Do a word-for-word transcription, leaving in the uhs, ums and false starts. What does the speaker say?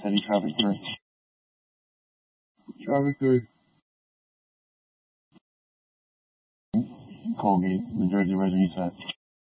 Heavy traffic three. Traffic three. Colgate, New Jersey, Resident East Side.